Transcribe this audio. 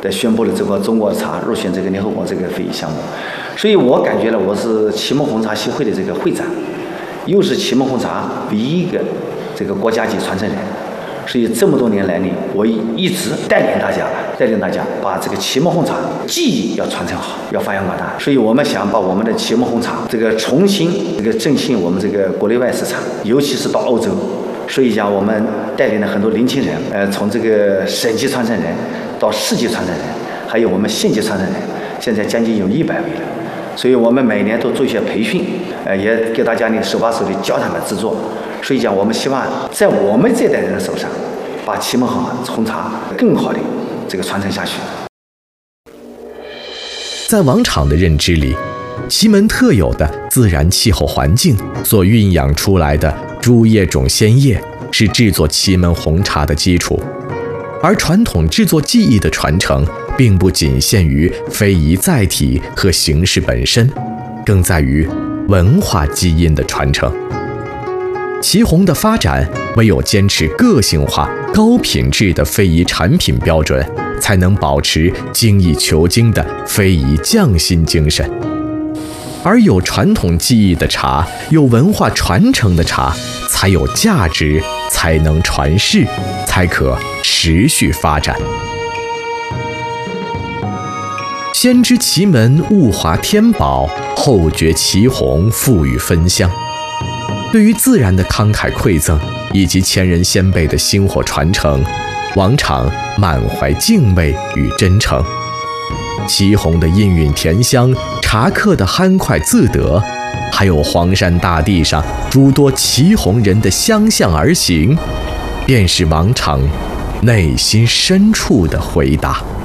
宣布了这个中国茶入选这个联合国这个非遗项目。所以我感觉呢，我是祁门红茶协会的这个会长，又是祁门红茶唯一一个这个国家级传承人。所以这么多年来呢，我一直带领大家把这个祁门红茶技艺要传承好，要发扬光大。所以我们想把我们的祁门红茶这个重新这个振兴我们这个国内外市场，尤其是到欧洲。所以讲，我们带领了很多年轻人，从这个省级传承人到市级传承人，还有我们县级传承人，现在将近有100位了。所以我们每年都做一些培训，也给大家呢手把手的教他们制作。所以讲，我们希望在我们这代人的手上，把祁门红茶更好的这个传承下去。 在王昶的认知里，祁门特有的自然气候环境所蕴养出来的竹叶种鲜叶，是制作祁门红茶的基础。而传统制作技艺的传承，并不仅限于非遗载体和形式本身，更在于文化基因的传承。祁红的发展，唯有坚持个性化、高品质的非遗产品标准，才能保持精益求精的非遗匠心精神。而有传统技艺的茶，有文化传承的茶，才有价值，才能传世，才可持续发展。先知祁门物华天宝，后觉祁红馥郁芬香。对于自然的慷慨馈赠，以及前人先辈的薪火传承，王昶满怀敬畏与真诚。祁红的氤氲甜香，茶客的酣快自得，还有黄山大地上诸多祁红人的相向而行，便是王昶内心深处的回答。